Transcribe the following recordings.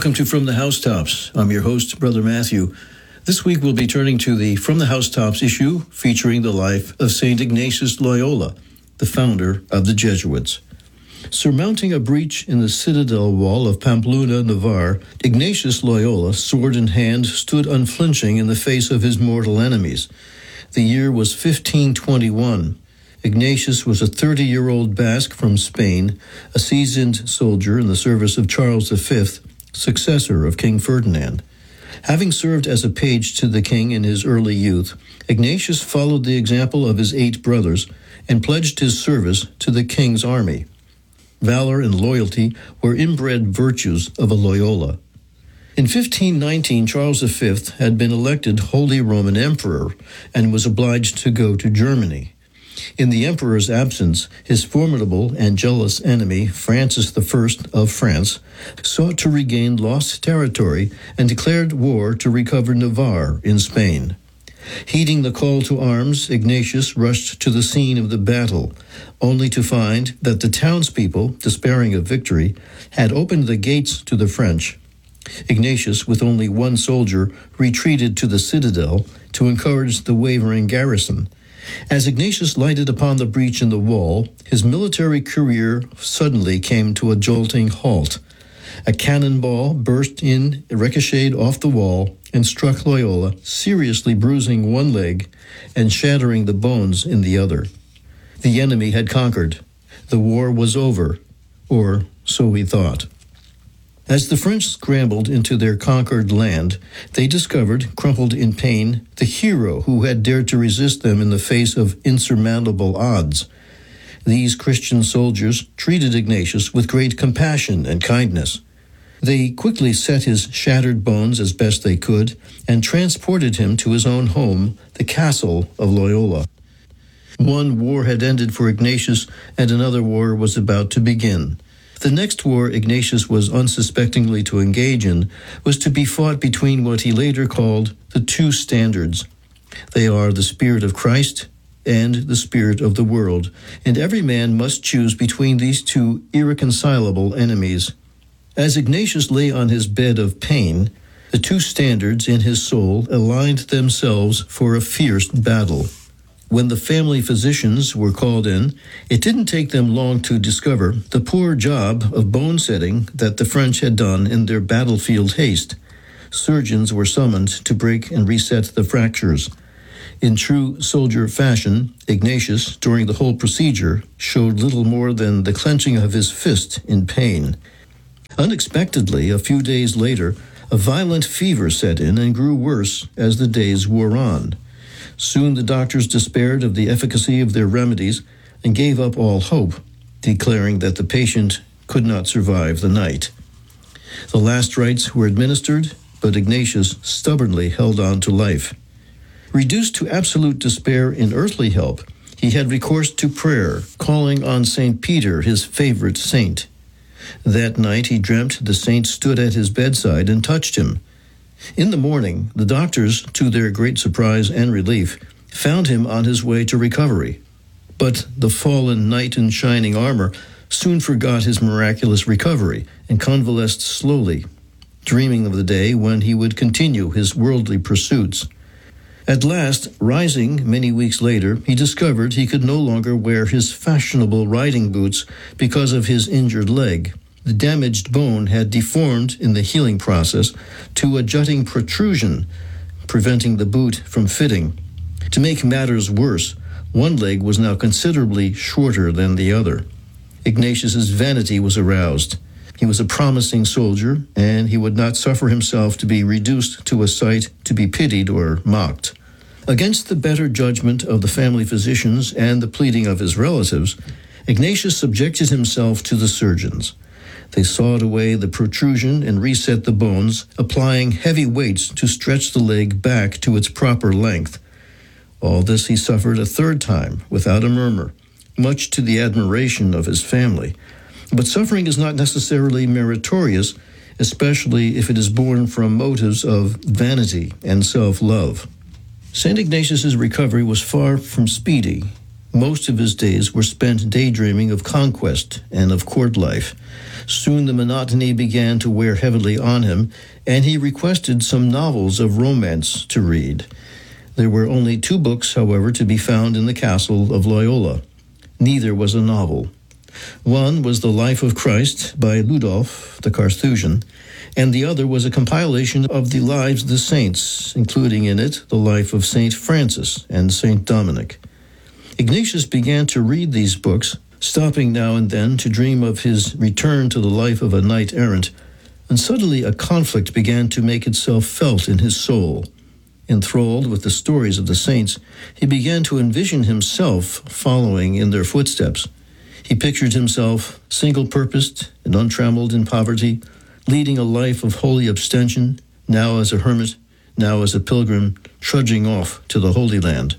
Welcome to From the Housetops. I'm your host, Brother Matthew. This week we'll be turning to the From the Housetops issue featuring the life of St. Ignatius Loyola, the founder of the Jesuits. Surmounting a breach in the citadel wall of Pamplona, Navarre, Ignatius Loyola, sword in hand, stood unflinching in the face of his mortal enemies. The year was 1521. Ignatius was a 30-year-old Basque from Spain, a seasoned soldier in the service of Charles V, successor of King Ferdinand. Having served as a page to the king in his early youth, Ignatius followed the example of his 8 brothers and pledged his service to the king's army. Valor and loyalty were inbred virtues of a Loyola. In 1519, Charles V had been elected Holy Roman Emperor and was obliged to go to Germany. In the emperor's absence, his formidable and jealous enemy, Francis I of France, sought to regain lost territory and declared war to recover Navarre in Spain. Heeding the call to arms, Ignatius rushed to the scene of the battle, only to find that the townspeople, despairing of victory, had opened the gates to the French. Ignatius, with only 1 soldier, retreated to the citadel to encourage the wavering garrison. As Ignatius lighted upon the breach in the wall, his military career suddenly came to a jolting halt. A cannonball burst in, ricocheted off the wall, and struck Loyola, seriously bruising one leg and shattering the bones in the other. The enemy had conquered. The war was over, or so he thought. As the French scrambled into their conquered land, they discovered, crumpled in pain, the hero who had dared to resist them in the face of insurmountable odds. These Christian soldiers treated Ignatius with great compassion and kindness. They quickly set his shattered bones as best they could and transported him to his own home, the castle of Loyola. One war had ended for Ignatius, and another war was about to begin. The next war Ignatius was unsuspectingly to engage in was to be fought between what he later called the 2 standards. They are the spirit of Christ and the spirit of the world, and every man must choose between these 2 irreconcilable enemies. As Ignatius lay on his bed of pain, the 2 standards in his soul aligned themselves for a fierce battle. When the family physicians were called in, it didn't take them long to discover the poor job of bone setting that the French had done in their battlefield haste. Surgeons were summoned to break and reset the fractures. In true soldier fashion, Ignatius, during the whole procedure, showed little more than the clenching of his fist in pain. Unexpectedly, a few days later, a violent fever set in and grew worse as the days wore on. Soon the doctors despaired of the efficacy of their remedies and gave up all hope, declaring that the patient could not survive the night. The last rites were administered, but Ignatius stubbornly held on to life. Reduced to absolute despair in earthly help, he had recourse to prayer, calling on St. Peter, his favorite saint. That night he dreamt the saint stood at his bedside and touched him. In the morning, the doctors, to their great surprise and relief, found him on his way to recovery. But the fallen knight in shining armor soon forgot his miraculous recovery and convalesced slowly, dreaming of the day when he would continue his worldly pursuits. At last, rising many weeks later, he discovered he could no longer wear his fashionable riding boots because of his injured leg. The damaged bone had deformed in the healing process to a jutting protrusion, preventing the boot from fitting. To make matters worse, one leg was now considerably shorter than the other. Ignatius's vanity was aroused. He was a promising soldier, and he would not suffer himself to be reduced to a sight to be pitied or mocked. Against the better judgment of the family physicians and the pleading of his relatives, Ignatius subjected himself to the surgeons. They sawed away the protrusion and reset the bones, applying heavy weights to stretch the leg back to its proper length. All this he suffered a 3rd time without a murmur, much to the admiration of his family. But suffering is not necessarily meritorious, especially if it is born from motives of vanity and self-love. St. Ignatius's recovery was far from speedy. Most of his days were spent daydreaming of conquest and of court life. Soon the monotony began to wear heavily on him, and he requested some novels of romance to read. There were only 2 books, however, to be found in the castle of Loyola. Neither was a novel. One was The Life of Christ by Ludolf the Carthusian, and the other was a compilation of the lives of the saints, including in it the life of St. Francis and St. Dominic. Ignatius began to read these books, stopping now and then to dream of his return to the life of a knight-errant, and suddenly a conflict began to make itself felt in his soul. Enthralled with the stories of the saints, he began to envision himself following in their footsteps. He pictured himself single-purposed and untrammeled in poverty, leading a life of holy abstention, now as a hermit, now as a pilgrim, trudging off to the Holy Land.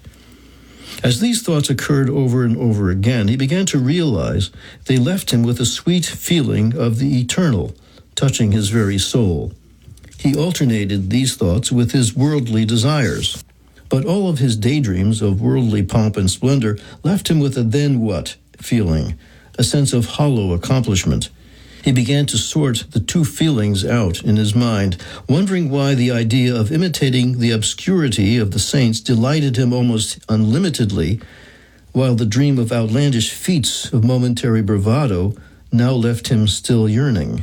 As these thoughts occurred over and over again, he began to realize they left him with a sweet feeling of the eternal, touching his very soul. He alternated these thoughts with his worldly desires. But all of his daydreams of worldly pomp and splendor left him with a then what feeling, a sense of hollow accomplishment. He began to sort the 2 feelings out in his mind, wondering why the idea of imitating the obscurity of the saints delighted him almost unlimitedly, while the dream of outlandish feats of momentary bravado now left him still yearning.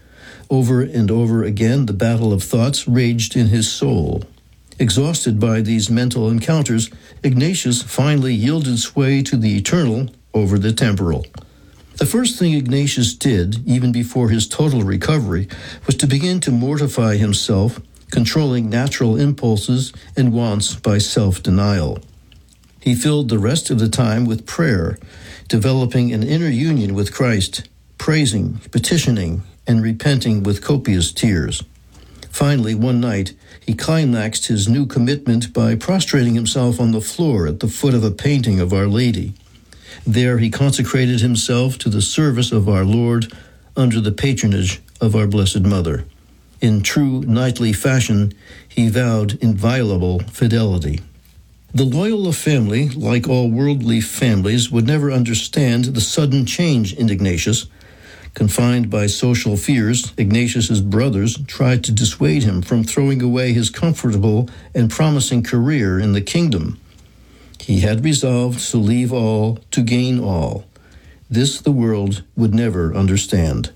Over and over again, the battle of thoughts raged in his soul. Exhausted by these mental encounters, Ignatius finally yielded sway to the eternal over the temporal. The first thing Ignatius did, even before his total recovery, was to begin to mortify himself, controlling natural impulses and wants by self-denial. He filled the rest of the time with prayer, developing an inner union with Christ, praising, petitioning, and repenting with copious tears. Finally, one night, he climaxed his new commitment by prostrating himself on the floor at the foot of a painting of Our Lady. There he consecrated himself to the service of our Lord under the patronage of our Blessed Mother. In true knightly fashion, he vowed inviolable fidelity. The Loyola family, like all worldly families, would never understand the sudden change in Ignatius. Confined by social fears, Ignatius's brothers tried to dissuade him from throwing away his comfortable and promising career in the kingdom. He had resolved to leave all to gain all. This the world would never understand.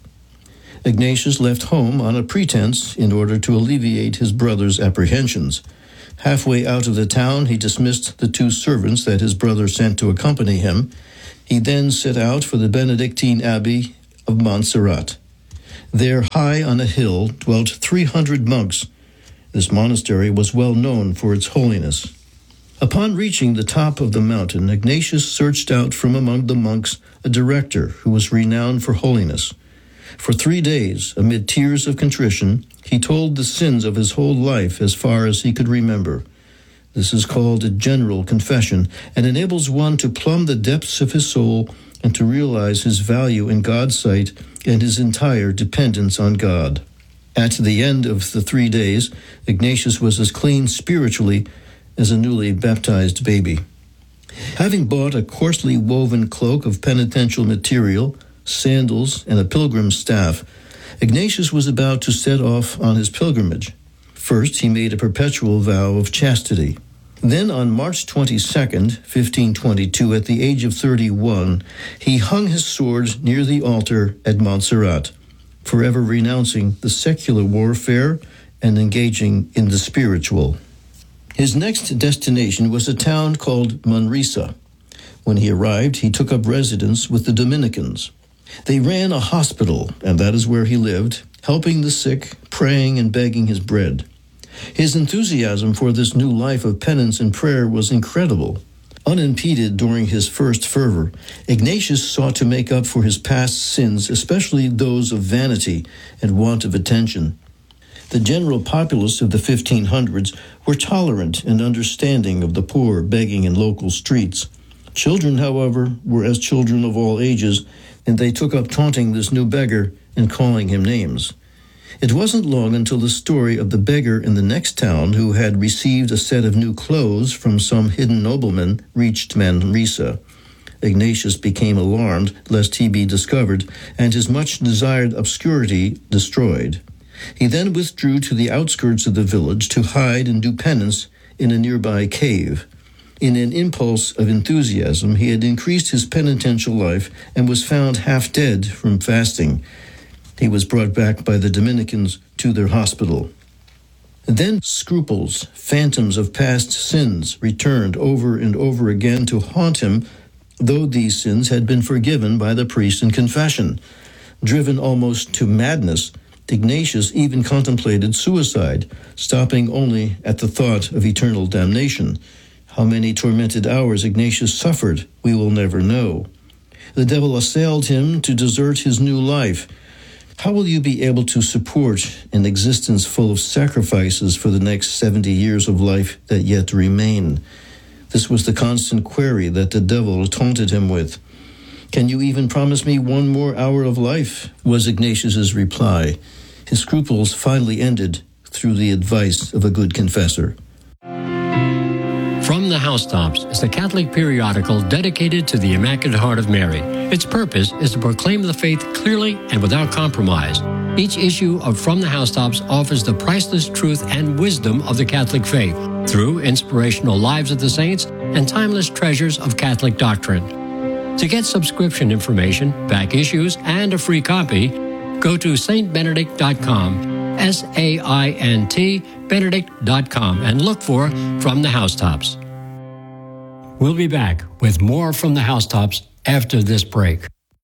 Ignatius left home on a pretense in order to alleviate his brother's apprehensions. Halfway out of the town, he dismissed the 2 servants that his brother sent to accompany him. He then set out for the Benedictine Abbey of Montserrat. There, high on a hill, dwelt 300 monks. This monastery was well known for its holiness. Upon reaching the top of the mountain, Ignatius searched out from among the monks a director who was renowned for holiness. For 3 days, amid tears of contrition, he told the sins of his whole life as far as he could remember. This is called a general confession and enables one to plumb the depths of his soul and to realize his value in God's sight and his entire dependence on God. At the end of the 3 days, Ignatius was as clean spiritually as a newly baptized baby. Having bought a coarsely woven cloak of penitential material, sandals, and a pilgrim's staff, Ignatius was about to set off on his pilgrimage. First, he made a perpetual vow of chastity. Then, on March 22nd, 1522, at the age of 31, he hung his sword near the altar at Montserrat, forever renouncing the secular warfare and engaging in the spiritual. His next destination was a town called Manresa. When he arrived, he took up residence with the Dominicans. They ran a hospital, and that is where he lived, helping the sick, praying and begging his bread. His enthusiasm for this new life of penance and prayer was incredible. Unimpeded during his first fervor, Ignatius sought to make up for his past sins, especially those of vanity and want of attention. The general populace of the 1500s were tolerant and understanding of the poor begging in local streets. Children, however, were as children of all ages, and they took up taunting this new beggar and calling him names. It wasn't long until the story of the beggar in the next town who had received a set of new clothes from some hidden nobleman reached Manresa. Ignatius became alarmed lest he be discovered and his much-desired obscurity destroyed. He then withdrew to the outskirts of the village to hide and do penance in a nearby cave. In an impulse of enthusiasm, he had increased his penitential life and was found half dead from fasting. He was brought back by the Dominicans to their hospital. Then scruples, phantoms of past sins, returned over and over again to haunt him, though these sins had been forgiven by the priest in confession. Driven almost to madness, Ignatius even contemplated suicide, stopping only at the thought of eternal damnation. How many tormented hours Ignatius suffered, we will never know. The devil assailed him to desert his new life. How will you be able to support an existence full of sacrifices for the next 70 years of life that yet remain? This was the constant query that the devil taunted him with. Can you even promise me one more hour of life? Was Ignatius's reply. His scruples finally ended through the advice of a good confessor. From the Housetops is a Catholic periodical dedicated to the Immaculate Heart of Mary. Its purpose is to proclaim the faith clearly and without compromise. Each issue of From the Housetops offers the priceless truth and wisdom of the Catholic faith through inspirational lives of the saints and timeless treasures of Catholic doctrine. To get subscription information, back issues, and a free copy, go to saintbenedict.com, SAINT, benedict.com, and look for From the Housetops. We'll be back with more From the Housetops after this break.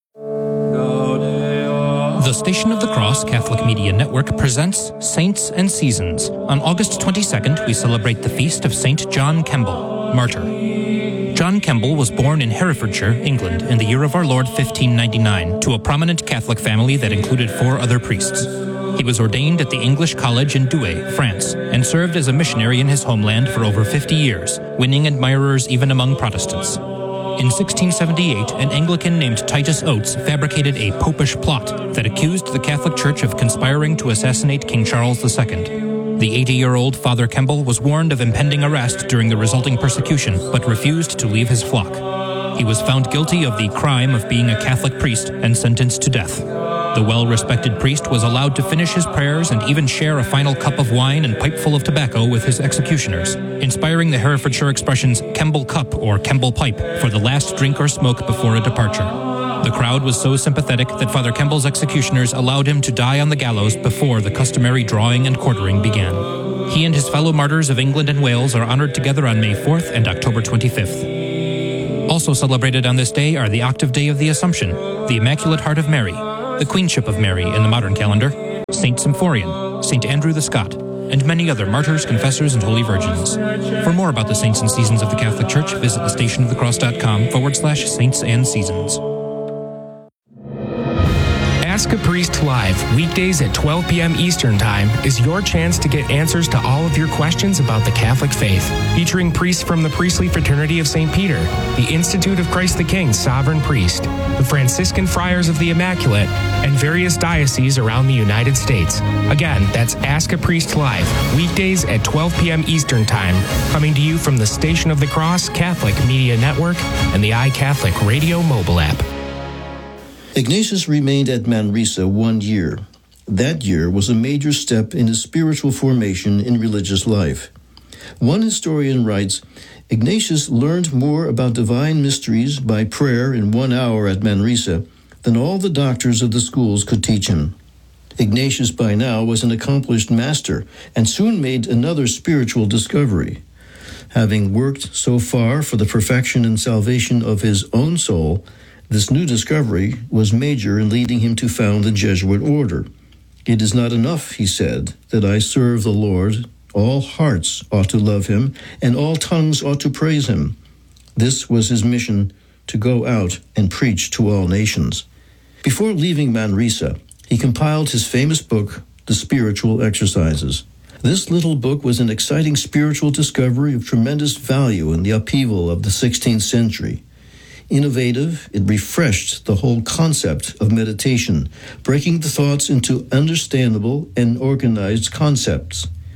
The Station of the Cross Catholic Media Network presents Saints and Seasons. On August 22nd, we celebrate the feast of St. John Kemble, martyr. John Kemble was born in Herefordshire, England, in the year of our Lord 1599, to a prominent Catholic family that included 4 other priests. He was ordained at the English College in Douai, France, and served as a missionary in his homeland for over 50 years, winning admirers even among Protestants. In 1678, an Anglican named Titus Oates fabricated a popish plot that accused the Catholic Church of conspiring to assassinate King Charles II. The 80-year-old Father Kemble was warned of impending arrest during the resulting persecution, but refused to leave his flock. He was found guilty of the crime of being a Catholic priest and sentenced to death. The well-respected priest was allowed to finish his prayers and even share a final cup of wine and pipeful of tobacco with his executioners, inspiring the Herefordshire expressions Kemble cup or Kemble pipe for the last drink or smoke before a departure. The crowd was so sympathetic that Father Kemble's executioners allowed him to die on the gallows before the customary drawing and quartering began. He and his fellow martyrs of England and Wales are honored together on May 4th and October 25th. Also celebrated on this day are the Octave Day of the Assumption, the Immaculate Heart of Mary, the Queenship of Mary in the modern calendar, St. Symphorian, St. Andrew the Scot, and many other martyrs, confessors, and holy virgins. For more about the saints and seasons of the Catholic Church, visit thestationofthecross.com/saints and seasons. Ask a Priest Live, weekdays at 12 p.m. Eastern Time, is your chance to get answers to all of your questions about the Catholic faith. Featuring priests from the Priestly Fraternity of St. Peter, the Institute of Christ the King Sovereign Priest, the Franciscan Friars of the Immaculate, and various dioceses around the United States. Again, that's Ask a Priest Live, weekdays at 12 p.m. Eastern Time, coming to you from the Station of the Cross Catholic Media Network and the iCatholic Radio mobile app. Ignatius remained at Manresa 1 year. That year was a major step in his spiritual formation in religious life. One historian writes, Ignatius learned more about divine mysteries by prayer in 1 hour at Manresa than all the doctors of the schools could teach him. Ignatius by now was an accomplished master and soon made another spiritual discovery. Having worked so far for the perfection and salvation of his own soul, this new discovery was major in leading him to found the Jesuit order. It is not enough, he said, that I serve the Lord. All hearts ought to love him, and all tongues ought to praise him. This was his mission, to go out and preach to all nations. Before leaving Manresa, he compiled his famous book, The Spiritual Exercises. This little book was an exciting spiritual discovery of tremendous value in the upheaval of the 16th century. Innovative, it refreshed the whole concept of meditation, breaking the thoughts into understandable and organized concepts.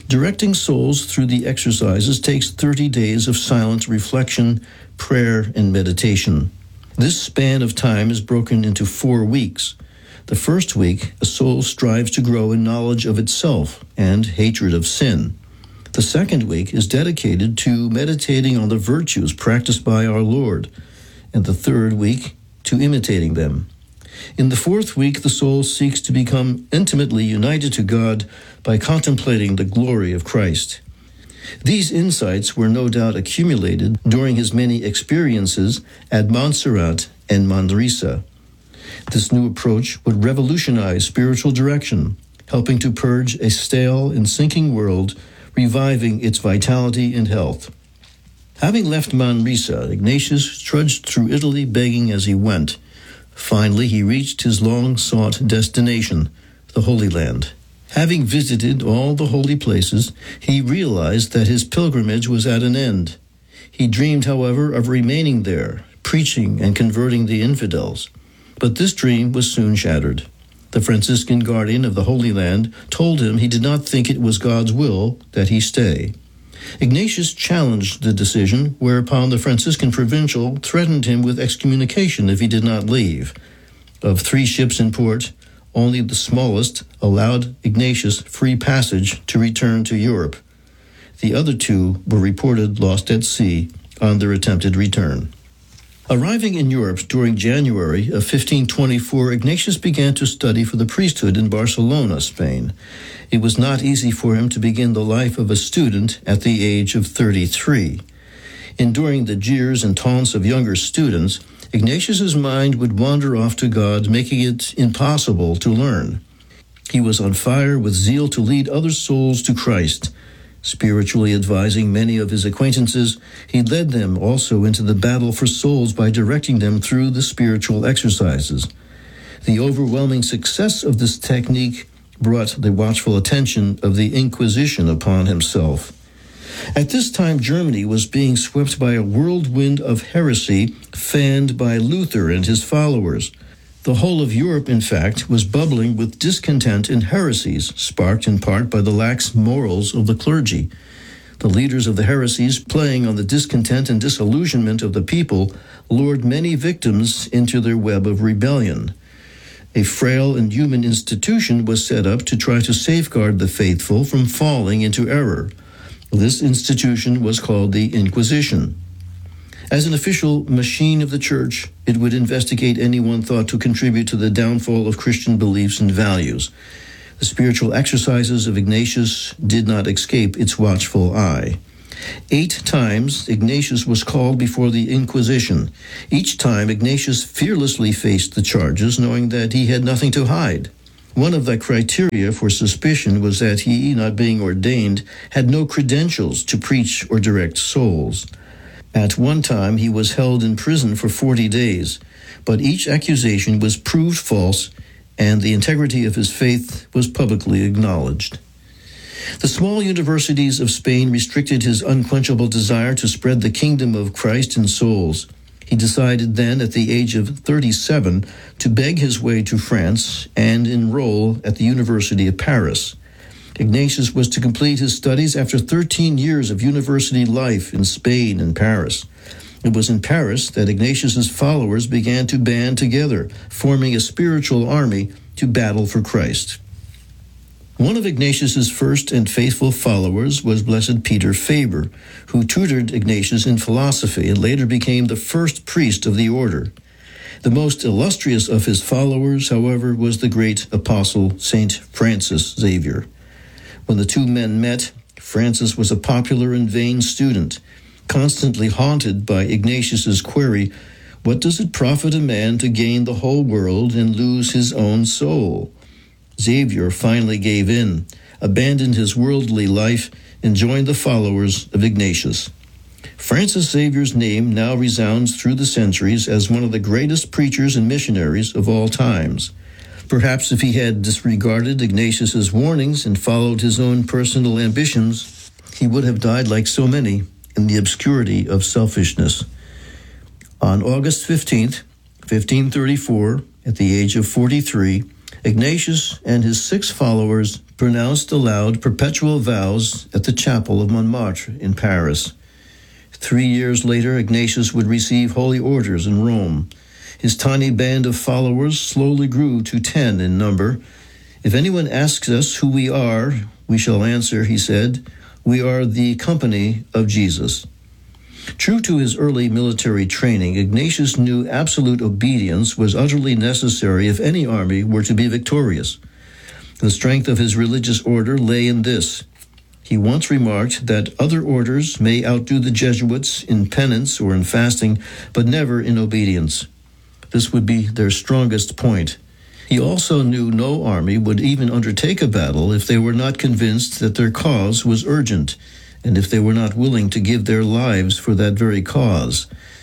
Directing souls through the exercises takes 30 days of silent reflection, prayer, and meditation. This span of time is broken into 4 weeks. The first week, a soul strives to grow in knowledge of itself and hatred of sin. The second week is dedicated to meditating on the virtues practiced by our Lord, and the third week to imitating them. In the fourth week, the soul seeks to become intimately united to God by contemplating the glory of Christ. These insights were no doubt accumulated during his many experiences at Montserrat and Manresa. This new approach would revolutionize spiritual direction, helping to purge a stale and sinking world, reviving its vitality and health. Having left Manresa, Ignatius trudged through Italy begging as he went. Finally, he reached his long-sought destination, the Holy Land. Having visited all the holy places, he realized that his pilgrimage was at an end. He dreamed, however, of remaining there, preaching and converting the infidels. But this dream was soon shattered. The Franciscan guardian of the Holy Land told him he did not think it was God's will that he stay. Ignatius challenged the decision, whereupon the Franciscan provincial threatened him with excommunication if he did not leave. Of 3 ships in port, only the smallest allowed Ignatius free passage to return to Europe. The other 2 were reported lost at sea on their attempted return. Arriving in Europe during January of 1524, Ignatius began to study for the priesthood in Barcelona, Spain. It was not easy for him to begin the life of a student at the age of 33. Enduring the jeers and taunts of younger students, Ignatius's mind would wander off to God, making it impossible to learn. He was on fire with zeal to lead other souls to Christ. Spiritually advising many of his acquaintances, he led them also into the battle for souls by directing them through the spiritual exercises. The overwhelming success of this technique brought the watchful attention of the Inquisition upon himself. At this time, Germany was being swept by a whirlwind of heresy fanned by Luther and his followers. The whole of Europe, in fact, was bubbling with discontent and heresies, sparked in part by the lax morals of the clergy. The leaders of the heresies, playing on the discontent and disillusionment of the people, lured many victims into their web of rebellion. A frail and human institution was set up to try to safeguard the faithful from falling into error. This institution was called the Inquisition. As an official machine of the Church, it would investigate anyone thought to contribute to the downfall of Christian beliefs and values. The spiritual exercises of Ignatius did not escape its watchful eye. 8 times Ignatius was called before the Inquisition. Each time Ignatius fearlessly faced the charges, knowing that he had nothing to hide. One of the criteria for suspicion was that he, not being ordained, had no credentials to preach or direct souls. At one time, he was held in prison for 40 days, but each accusation was proved false, and the integrity of his faith was publicly acknowledged. The small universities of Spain restricted his unquenchable desire to spread the kingdom of Christ in souls. He decided then, at the age of 37, to beg his way to France and enroll at the University of Paris. Ignatius was to complete his studies after 13 years of university life in Spain and Paris. It was in Paris that Ignatius's followers began to band together, forming a spiritual army to battle for Christ. One of Ignatius's first and faithful followers was Blessed Peter Faber, who tutored Ignatius in philosophy and later became the first priest of the order. The most illustrious of his followers, however, was the great apostle Saint Francis Xavier. When the 2 men met, Francis was a popular and vain student, constantly haunted by Ignatius's query, "What does it profit a man to gain the whole world and lose his own soul?" Xavier finally gave in, abandoned his worldly life, and joined the followers of Ignatius. Francis Xavier's name now resounds through the centuries as one of the greatest preachers and missionaries of all times. Perhaps if he had disregarded Ignatius's warnings and followed his own personal ambitions, he would have died like so many in the obscurity of selfishness. On August 15th, 1534, at the age of 43, Ignatius and his 6 followers pronounced aloud perpetual vows at the chapel of Montmartre in Paris. 3 years later, Ignatius would receive holy orders in Rome. His tiny band of followers slowly grew to 10 in number. "If anyone asks us who we are, we shall answer," he said, "we are the company of Jesus." True to his early military training, Ignatius knew absolute obedience was utterly necessary if any army were to be victorious. The strength of his religious order lay in this. He once remarked that other orders may outdo the Jesuits in penance or in fasting, but never in obedience. This would be their strongest point. He also knew no army would even undertake a battle if they were not convinced that their cause was urgent, and if they were not willing to give their lives for that very cause.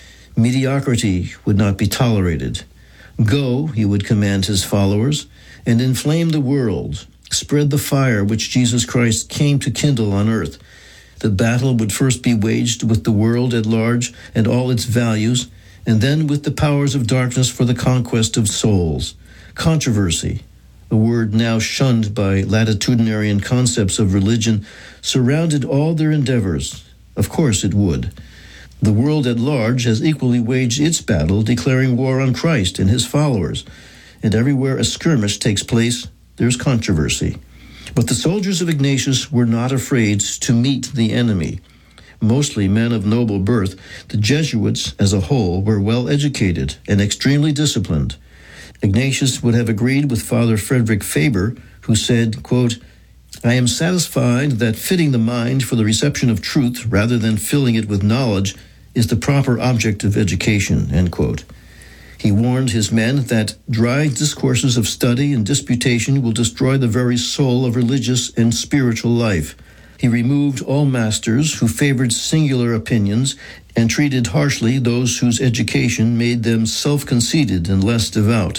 Mediocrity would not be tolerated. "Go," he would command his followers, "and inflame the world. Spread the fire which Jesus Christ came to kindle on earth." The battle would first be waged with the world at large and all its values, and then with the powers of darkness for the conquest of souls. Controversy, a word now shunned by latitudinarian concepts of religion, surrounded all their endeavors. Of course it would. The world at large has equally waged its battle, declaring war on Christ and his followers. And everywhere a skirmish takes place, there's controversy. But the soldiers of Ignatius were not afraid to meet the enemy. Mostly men of noble birth, the Jesuits as a whole were well educated and extremely disciplined. Ignatius would have agreed with Father Frederick Faber, who said, quote, "I am satisfied that fitting the mind for the reception of truth rather than filling it with knowledge is the proper object of education," end quote. He warned his men that dry discourses of study and disputation will destroy the very soul of religious and spiritual life. He removed all masters who favored singular opinions and treated harshly those whose education made them self-conceited and less devout.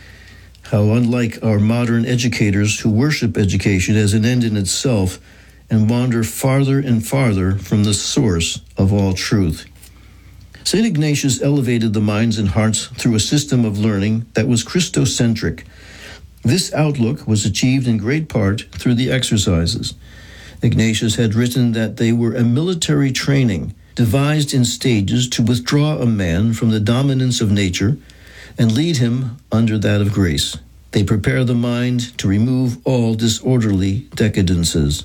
How unlike our modern educators who worship education as an end in itself and wander farther and farther from the source of all truth. St. Ignatius elevated the minds and hearts through a system of learning that was Christocentric. This outlook was achieved in great part through the exercises. Ignatius had written that they were a military training devised in stages to withdraw a man from the dominance of nature and lead him under that of grace. They prepare the mind to remove all disorderly decadences.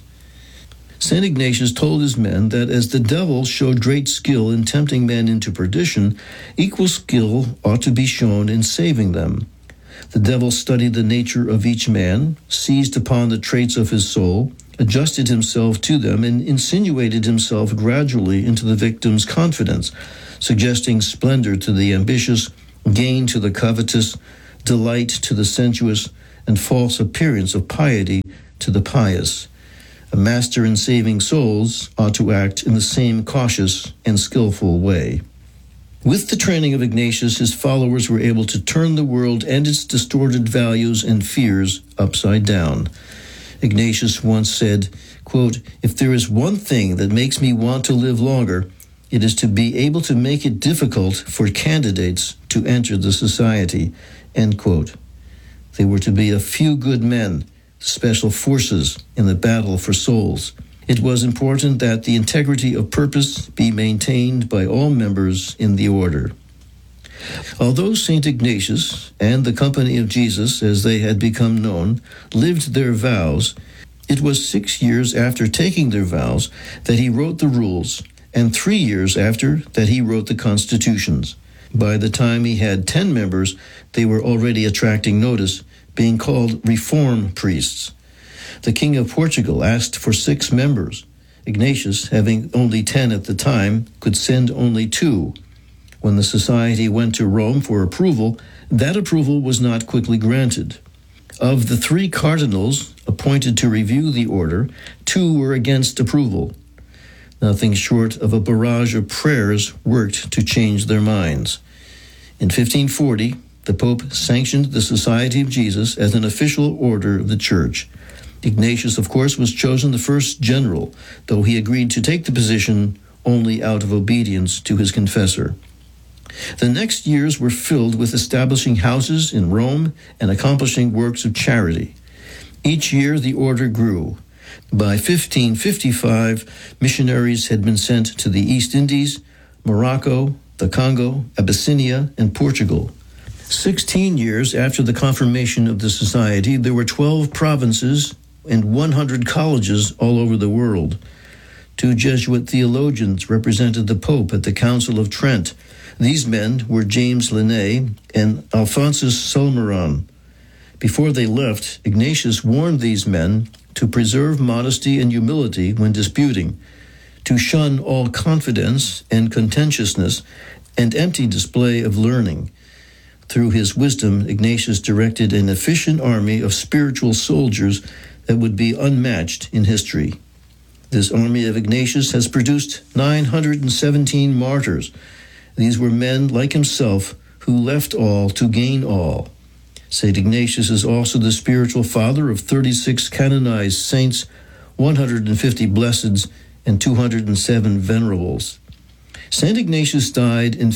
St. Ignatius told his men that as the devil showed great skill in tempting men into perdition, equal skill ought to be shown in saving them. The devil studied the nature of each man, seized upon the traits of his soul, adjusted himself to them, and insinuated himself gradually into the victim's confidence, suggesting splendor to the ambitious, gain to the covetous, delight to the sensuous, and false appearance of piety to the pious. A master in saving souls ought to act in the same cautious and skillful way. With the training of Ignatius, his followers were able to turn the world and its distorted values and fears upside down. Ignatius once said, quote, "If there is one thing that makes me want to live longer, it is to be able to make it difficult for candidates to enter the society," end quote. They were to be a few good men, special forces in the battle for souls. It was important that the integrity of purpose be maintained by all members in the order. Although St. Ignatius and the Company of Jesus, as they had become known, lived their vows, it was 6 years after taking their vows that he wrote the rules, and 3 years after that he wrote the constitutions. By the time he had 10 members, they were already attracting notice, being called reform priests. The King of Portugal asked for 6 members. Ignatius, having only 10 at the time, could send only 2. When the society went to Rome for approval, that approval was not quickly granted. Of the 3 cardinals appointed to review the order, 2 were against approval. Nothing short of a barrage of prayers worked to change their minds. In 1540, the Pope sanctioned the Society of Jesus as an official order of the Church. Ignatius, of course, was chosen the first general, though he agreed to take the position only out of obedience to his confessor. The next years were filled with establishing houses in Rome and accomplishing works of charity. Each year the order grew. By 1555, missionaries had been sent to the East Indies, Morocco, the Congo, Abyssinia, and Portugal. 16 years after the confirmation of the society, there were 12 provinces and 100 colleges all over the world. 2 Jesuit theologians represented the Pope at the Council of Trent. These men were James Linné and Alphonsus Solmeron. Before they left, Ignatius warned these men to preserve modesty and humility when disputing, to shun all confidence and contentiousness and empty display of learning. Through his wisdom, Ignatius directed an efficient army of spiritual soldiers that would be unmatched in history. This army of Ignatius has produced 917 martyrs. These were men like himself who left all to gain all. St. Ignatius is also the spiritual father of 36 canonized saints, 150 blesseds, and 207 venerables. St. Ignatius died in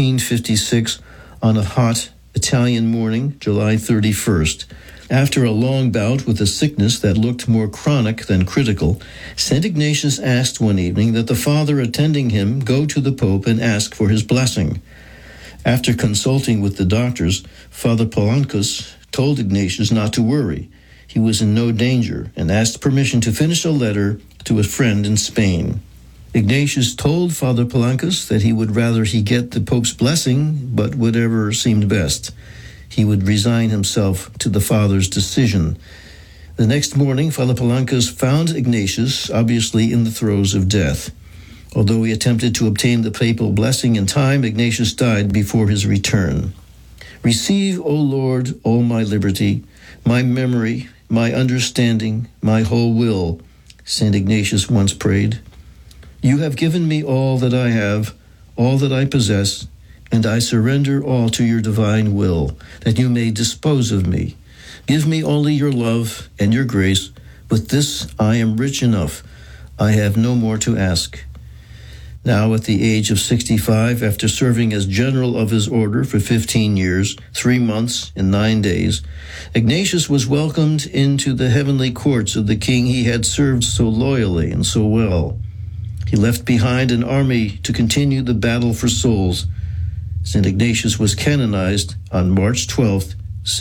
1556 on a hot Italian morning, July 31st. After a long bout with a sickness that looked more chronic than critical, St. Ignatius asked one evening that the father attending him go to the Pope and ask for his blessing. After consulting with the doctors, Father Palancas told Ignatius not to worry. He was in no danger and asked permission to finish a letter to a friend in Spain. Ignatius told Father Palancas that he would rather he get the Pope's blessing, but whatever seemed best. He would resign himself to the Father's decision. The next morning, Father Palancas found Ignatius obviously in the throes of death. Although he attempted to obtain the papal blessing in time, Ignatius died before his return. Receive, O Lord, all my liberty, my memory, my understanding, my whole will, St. Ignatius once prayed. You have given me all that I have, all that I possess, and I surrender all to your divine will, that you may dispose of me. Give me only your love and your grace. With this I am rich enough. I have no more to ask. Now, at the age of 65, after serving as general of his order for 15 years, 3 months, and 9 days, Ignatius was welcomed into the heavenly courts of the king he had served so loyally and so well. He left behind an army to continue the battle for souls. St. Ignatius was canonized on March 12,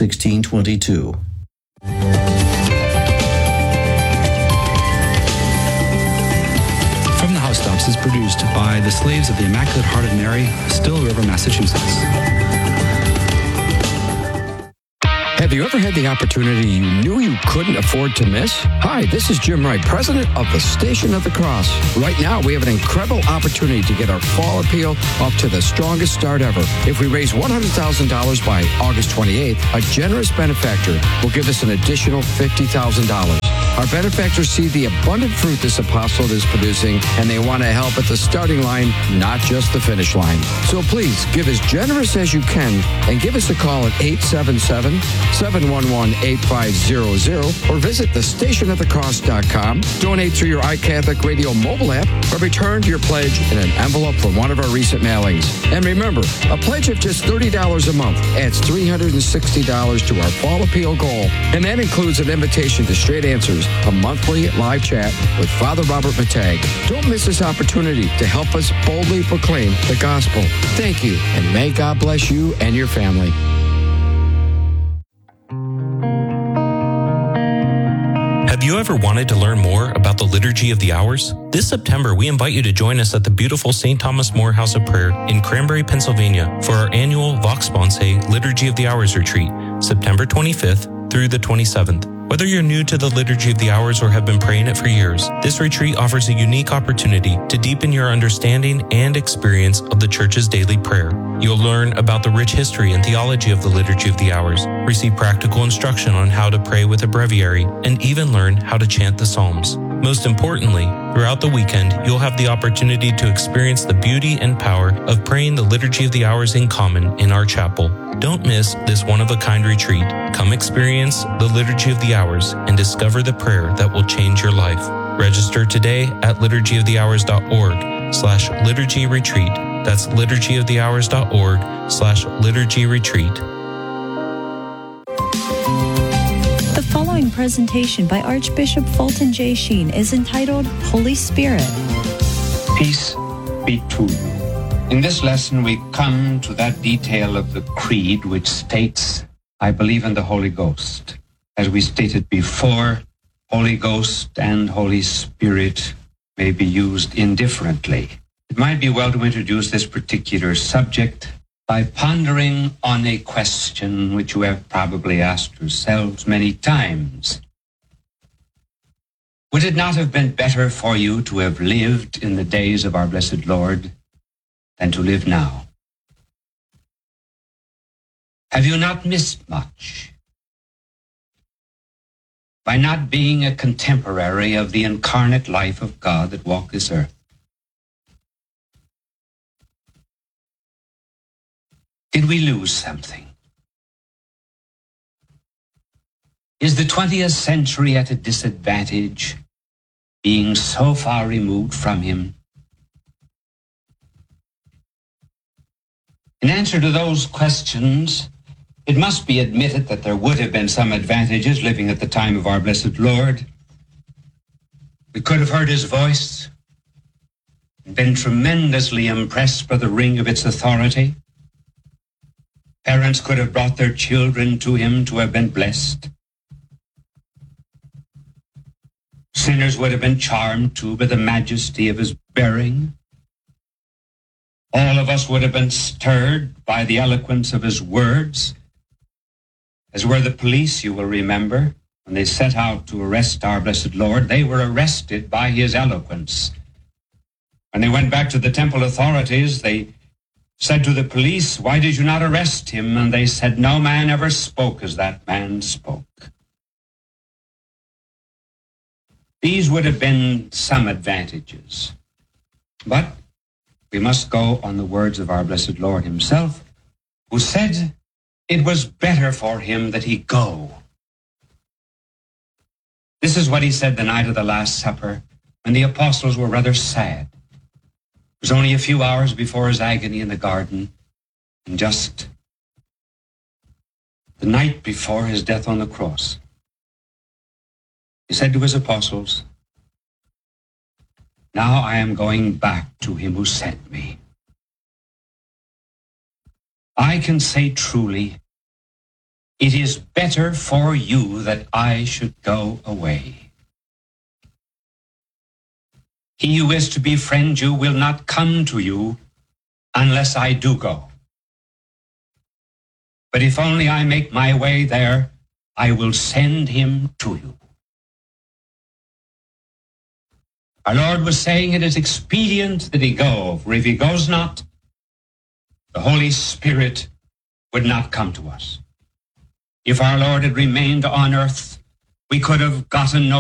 1622. From the Housetops is produced by the Slaves of the Immaculate Heart of Mary, Still River, Massachusetts. Have you ever had the opportunity you knew you couldn't afford to miss? Hi, this is Jim Wright, president of the Station of the Cross. Right now, we have an incredible opportunity to get our fall appeal off to the strongest start ever. If we raise $100,000 by August 28th, a generous benefactor will give us an additional $50,000. Our benefactors see the abundant fruit this apostolate is producing, and they want to help at the starting line, not just the finish line. So please, give as generous as you can, and give us a call at 877-711-8500, or visit thestationofthecross.com. Donate through your iCatholic Radio mobile app, or return your pledge in an envelope from one of our recent mailings. And remember, a pledge of just $30 a month adds $360 to our fall appeal goal, and that includes an invitation to Straight Answers, a monthly live chat with Father Robert Matag. Don't miss this opportunity to help us boldly proclaim the gospel. Thank you, and may God bless you and your family. Have you ever wanted to learn more about the Liturgy of the Hours? This September, we invite you to join us at the beautiful St. Thomas More House of Prayer in Cranberry, Pennsylvania for our annual Vox Sponse Liturgy of the Hours retreat, September 25th through the 27th. Whether you're new to the Liturgy of the Hours or have been praying it for years, this retreat offers a unique opportunity to deepen your understanding and experience of the Church's daily prayer. You'll learn about the rich history and theology of the Liturgy of the Hours, receive practical instruction on how to pray with a breviary, and even learn how to chant the Psalms. Most importantly, throughout the weekend, you'll have the opportunity to experience the beauty and power of praying the Liturgy of the Hours in common in our chapel. Don't miss this one-of-a-kind retreat. Come experience the Liturgy of the Hours and discover the prayer that will change your life. Register today at liturgyofthehours.org/liturgy retreat. That's liturgyofthehours.org/liturgy retreat. The following presentation by Archbishop Fulton J. Sheen is entitled Holy Spirit. Peace be to you. In this lesson, we come to that detail of the creed which states, I believe in the Holy Ghost. As we stated before, Holy Ghost and Holy Spirit may be used indifferently. It might be well to introduce this particular subject by pondering on a question which you have probably asked yourselves many times. Would it not have been better for you to have lived in the days of our blessed Lord than to live now? Have you not missed much by not being a contemporary of the incarnate life of God that walked this earth? Did we lose something? Is the 20th century at a disadvantage, being so far removed from him? In answer to those questions, it must be admitted that there would have been some advantages living at the time of our blessed Lord. We could have heard his voice and been tremendously impressed by the ring of its authority. Parents could have brought their children to him to have been blessed. Sinners would have been charmed too by the majesty of his bearing. All of us would have been stirred by the eloquence of his words, as were the police, you will remember, when they set out to arrest our blessed Lord. They were arrested by his eloquence. When they went back to the temple authorities, they said to the police, why did you not arrest him? And they said, no man ever spoke as that man spoke. These would have been some advantages. But we must go on the words of our blessed Lord himself, who said it was better for him that he go. This is what he said the night of the Last Supper, when the apostles were rather sad. It was only a few hours before his agony in the garden, and just the night before his death on the cross. He said to his apostles, now I am going back to him who sent me. I can say truly, it is better for you that I should go away. He who is to befriend you will not come to you unless I do go. But if only I make my way there, I will send him to you. Our Lord was saying it is expedient that he go, for if he goes not, the Holy Spirit would not come to us. If our Lord had remained on earth, we could have gotten no